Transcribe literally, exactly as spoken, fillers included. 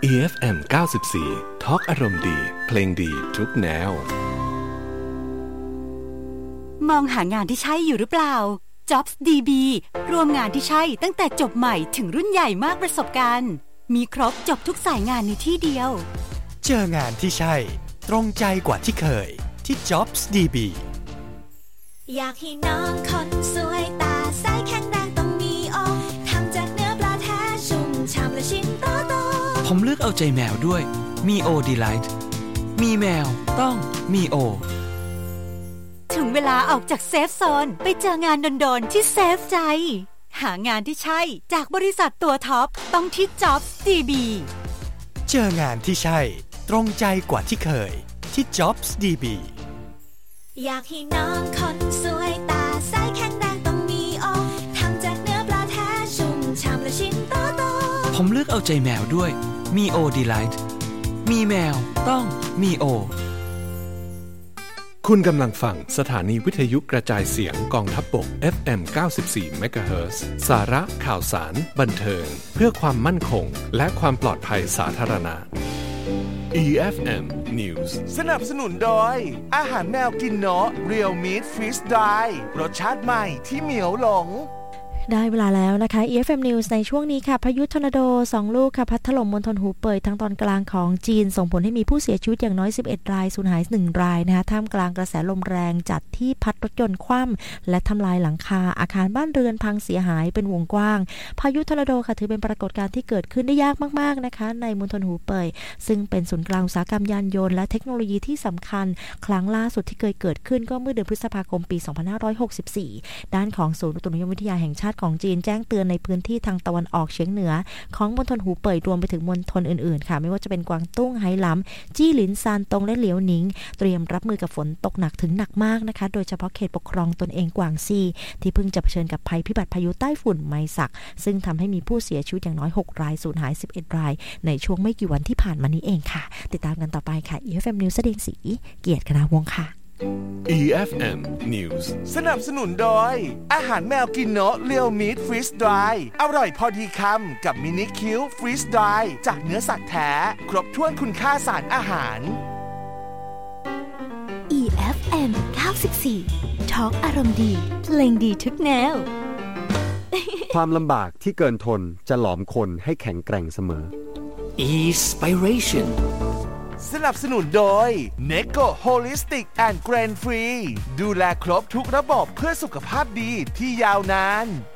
อี เอฟ เอ็ม เก้าสิบสี่ Talk อารมณ์ดีเพลงดีทุกแนวมองหางานที่ใช่อยู่หรือเปล่า Jobs ดี บี รวมงานที่ใช่ตั้งแต่จบใหม่ถึงรุ่นใหญ่มากประสบการณ์มีครบจบทุกสายงานในที่เดียวเจองานที่ใช่ตรงใจกว่าที่เคยที่ Jobs ดี บีอยากให้น้องคนสวยตาใสแข็งแรงต้องมีโอทำจากเนื้อปลาแท้ชุ่มฉ่ำและชิ้นโตโตผมเลือกเอาใจแมวด้วยมีโอดีไลท์มีแมวต้องมีโอถึงเวลาออกจากเซฟโซนไปเจองานโดนๆที่เซฟใจหางานที่ใช่จากบริษัทตัวท็อปต้องที่ Jobs ดี บีเจองานที่ใช่ตรงใจกว่าที่เคยที่ Jobs ดี บีอยากให้น้องคนสวยตาใสแข็งแรงต้องมีโอทำจากเนื้อปลาแท้ชุ่มฉ่ำและชิ้นโตโตผมเลือกเอาใจแมวด้วยมีโอดีไลท์มีแมวต้องมีโอคุณกำลังฟังสถานีวิทยุกระจายเสียงกองทัพบก เอฟ เอ็ม เก้าสิบสี่ เมกะเฮิรตซ์ สาระข่าวสารบันเทิงเพื่อความมั่นคงและความปลอดภัยสาธารณะ อี เอฟ เอ็ม News สนับสนุนโดยอาหารแมวกินเนาะ Real Meat Freeze Dry รสชาติใหม่ที่เหมียวหลงได้เวลาแล้วนะคะ อี เอฟ เอ็ม News ในช่วงนี้ค่ะพายุทอร์นาโดสองลูกค่ะพัดถล่มมณฑลหูเป่ยทางตอนกลางของจีนส่งผลให้มีผู้เสียชีวิตอย่างน้อยสิบเอ็ดรายสูญหายหนึ่งรายนะคะท่ามกลางกระแสลมแรงจัดที่พัดรถยนต์คว่ำและทำลายหลังคาอาคารบ้านเรือนพังเสียหายเป็นวงกว้างพายุทอร์นาโดค่ะถือเป็นปรากฏการณ์ที่เกิดขึ้นได้ยากมากๆนะคะในมณฑลหูเป่ยซึ่งเป็นศูนย์กลางอุตสาหกรรมยานยนต์และเทคโนโลยีที่สำคัญครั้งล่าสุดที่เคยเกิดขึ้นก็เมื่อเดือนพฤษภาคมปีสองพันห้าร้อยหกสิบสี่ด้านของศูนย์อุตุนิยมวิทยาแห่งชาติของจีนแจ้งเตือนในพื้นที่ทางตะวันออกเฉียงเหนือของมณฑลหูเป่ยรวมไปถึงมณฑลอื่นๆค่ะไม่ว่าจะเป็นกวางตุ้งไหหลำจี้หลินซานตงและเหลียวหนิงเตรียมรับมือกับฝนตกหนักถึงหนักมากนะคะโดยเฉพาะเขตปกครองตนเองกวางซีที่เพิ่งจะเผชิญกับภัยพิบัติพายุใต้ฝุ่นไมซักซึ่งทำให้มีผู้เสียชีวิตอย่างน้อยหกรายสูญหายสิบเอ็ดรายในช่วงไม่กี่วันที่ผ่านมานี้เองค่ะติดตามกันต่อไปค่ะ อี เอฟ เอ็ม News แสดงสีเกียรติคณาวงศ์ค่ะอี เอฟ เอ็ม News สนับสนุนโดยอาหารแมวกินเนาะ Real Meat Freeze Dry อร่อยพอดีคำกับมินิคิว Freeze Dry จากเนื้อสัตว์แท้ครบถ้วนคุณค่าสารอาหารอี เอฟ เอ็ม เก้าสิบสี่ Talk อารมณ์ดีเพลงดีทุกแนวความลำบากที่เกินทนจะหลอมคนให้แข็งแกร่งเสมอ Inspiration สนับสนุนโดย Neko Holistic and Grain Free ดูแลครบทุกระบบเพื่อสุขภาพดีที่ยาวนาน